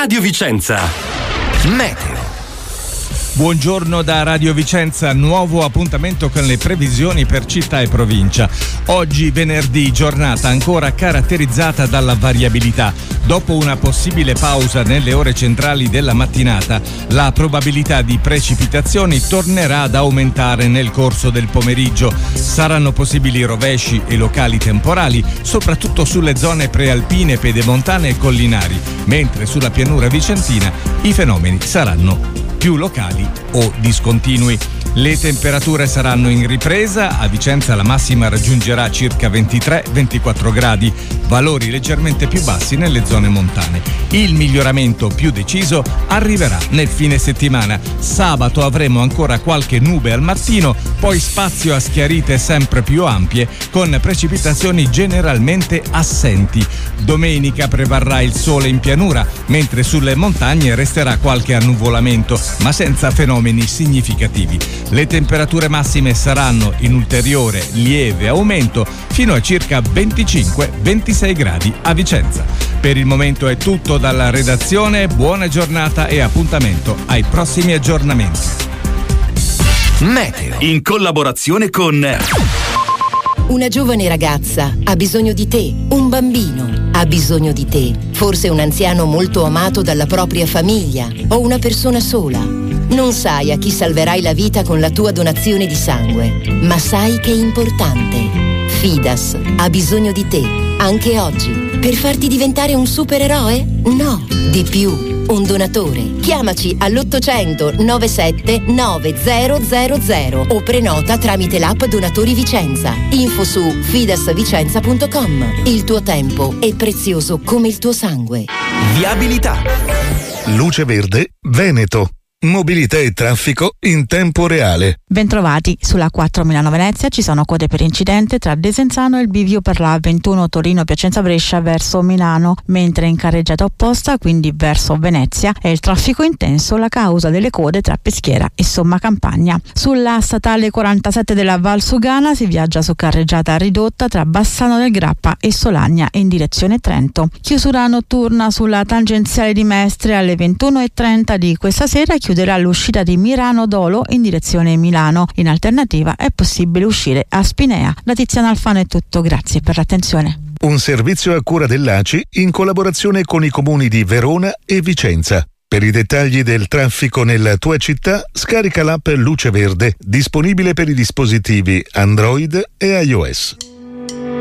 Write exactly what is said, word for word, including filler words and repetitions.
Radio Vicenza. Meteo. Buongiorno da Radio Vicenza, nuovo appuntamento con le previsioni per città e provincia. Oggi venerdì, giornata ancora caratterizzata dalla variabilità. Dopo una possibile pausa nelle ore centrali della mattinata, la probabilità di precipitazioni tornerà ad aumentare nel corso del pomeriggio. Saranno possibili rovesci e locali temporali, soprattutto sulle zone prealpine, pedemontane e collinari, mentre sulla pianura vicentina i fenomeni saranno più locali o discontinui. Le temperature saranno in ripresa, a Vicenza la massima raggiungerà circa ventitré ventiquattro gradi, valori leggermente più bassi nelle zone montane. Il miglioramento più deciso arriverà nel fine settimana. Sabato avremo ancora qualche nube al mattino, poi spazio a schiarite sempre più ampie con precipitazioni generalmente assenti. Domenica prevarrà il sole in pianura, mentre sulle montagne resterà qualche annuvolamento, ma senza fenomeni significativi. Le temperature massime saranno in ulteriore lieve aumento fino a circa venticinque ventisei gradi a Vicenza. Per il momento è tutto dalla redazione, buona giornata e appuntamento ai prossimi aggiornamenti. Meteo in collaborazione con Una giovane ragazza ha bisogno di te, un bambino ha bisogno di te, forse un anziano molto amato dalla propria famiglia o una persona sola. Non sai a chi salverai la vita con la tua donazione di sangue, ma sai che è importante. Fidas ha bisogno di te, anche oggi, per farti diventare un supereroe? No, di più. Un donatore. Chiamaci all'ottocento novantasette novecento o prenota tramite l'app Donatori Vicenza. Info su fidasvicenza punto com. Il tuo tempo è prezioso come il tuo sangue. Viabilità. Luce Verde Veneto. Mobilità e traffico in tempo reale. Bentrovati, sulla quattro Milano-Venezia ci sono code per incidente tra Desenzano e il bivio per la ventuno Torino-Piacenza-Brescia verso Milano, mentre in carreggiata opposta, quindi verso Venezia, è il traffico intenso la causa delle code tra Peschiera e Somma Campagna. Sulla statale quarantasette della Val Sugana si viaggia su carreggiata ridotta tra Bassano del Grappa e Solagna in direzione Trento. Chiusura notturna sulla tangenziale di Mestre alle ventuno e trenta di questa sera, chiuderà l'uscita di Mirano Dolo in direzione Milano. In alternativa è possibile uscire a Spinea. Da Tiziana Alfano è tutto, grazie per l'attenzione. Un servizio a cura dell'A C I in collaborazione con i comuni di Verona e Vicenza. Per i dettagli del traffico nella tua città, scarica l'app Luce Verde, disponibile per i dispositivi Android e iOS.